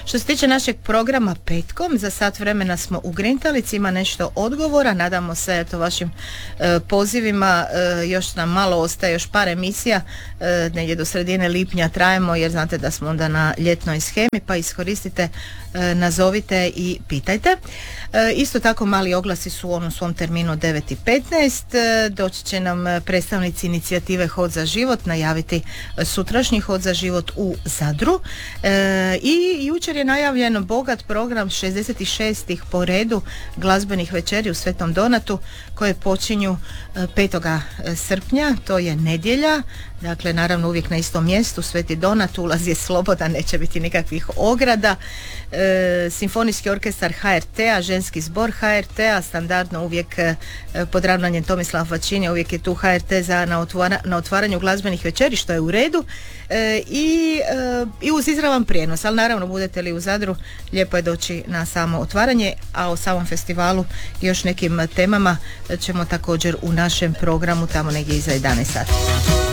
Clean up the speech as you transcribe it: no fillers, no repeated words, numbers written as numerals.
Što se tiče našeg programa petkom, za sat vremena smo u Grintalici, ima nešto odgovora, nadamo se eto vašim pozivima, još nam malo ostaje, još par emisija, negdje do sredine lipnja trajemo, jer znate da smo onda na ljetnoj shemi, pa iskoristite, nazovite i pitajte. Isto tako mali oglasi su u onom svom terminu 9:15, doći će nam predstavnici inicijative Hod za život najaviti sutrašnji Hod za život u Zadru, i jučer je najavljen bogat program 66. po redu glazbenih večeri u Svetom Donatu koje počinju 5. srpnja, to je nedjelja, dakle naravno uvijek na istom mjestu, Sveti Donat, ulaz je slobodan, neće biti nikakvih ograda. Simfonijski orkestar HRT-a, ženski zbor HRT-a, standardno uvijek pod ravnanjem Tomislava Fačinija, uvijek je tu HRT na otvaranju glazbenih večeri, što je u redu, i uz izravan prijenos, ali naravno budete li u Zadru, lijepo je doći na samo otvaranje, a o samom festivalu i još nekim temama ćemo također u našem programu tamo negdje iza 11 sati.